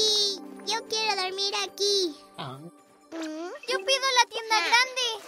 Sí, yo quiero dormir aquí. Yo pido la tienda grande.